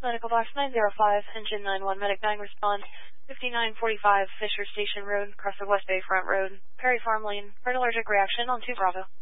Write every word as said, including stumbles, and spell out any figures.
Medical Box nine zero five, Engine nine one, Medic nine, respond. fifty-nine forty-five, Fisher Station Road, across the West Bay Front Road, Perry Farm Lane, for an allergic reaction on two Bravo.